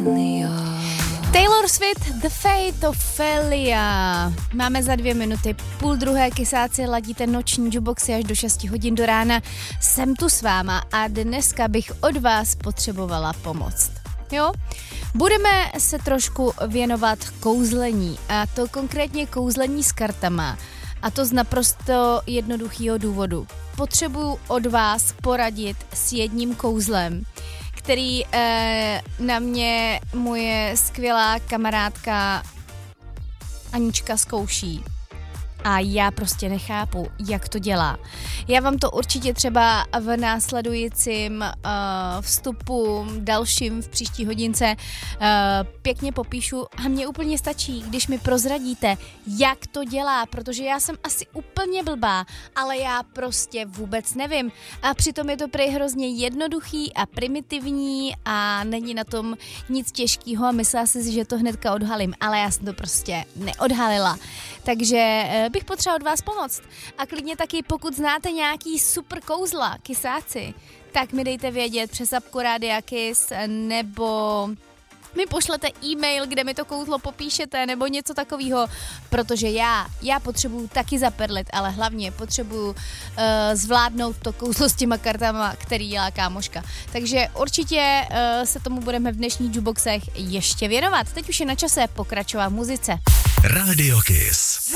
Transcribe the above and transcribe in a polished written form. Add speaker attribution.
Speaker 1: Taylor Swift, The Fate Ophelia. Máme za 2 minuty 1:30, kysáci, ladíte noční jukeboxy až do 6 hodin do rána. Jsem tu s váma a dneska bych od vás potřebovala pomoc. Jo? Budeme se trošku věnovat kouzlení, a to konkrétně kouzlení s kartama. A to z naprosto jednoduchého důvodu. Potřebuju od vás poradit s jedním kouzlem, který na mě moje skvělá kamarádka Anička zkouší. A já prostě nechápu, jak to dělá. Já vám to určitě třeba v následujícím vstupu, dalším v příští hodince pěkně popíšu a mně úplně stačí, když mi prozradíte, jak to dělá, protože já jsem asi úplně blbá, ale já prostě vůbec nevím. A přitom je to prej hrozně jednoduchý a primitivní a není na tom nic těžkého a myslela si, že to hnedka odhalím, ale já jsem to prostě neodhalila. Takže bych potřebovala od vás pomoct. A klidně taky, pokud znáte nějaký super kouzla, kysáci, tak mi dejte vědět přes apku Rádia Kiss, nebo mi pošlete e-mail, kde mi to kouzlo popíšete, nebo něco takového, protože já potřebuju taky zaperlit, ale hlavně potřebuju zvládnout to kouzlo s těma kartama, který dělá kámoška. Takže určitě se tomu budeme v dnešních jukeboxech ještě věnovat. Teď už je na čase pokračovat v muzice.
Speaker 2: Radio Kiss.